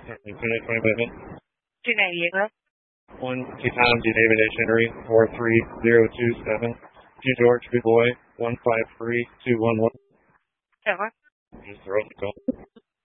Lieutenant 25. 298 left. 1 T-Tom, D. David H. Henry, 43027. G. George, good boy, 153211. Tower. Just throw the call.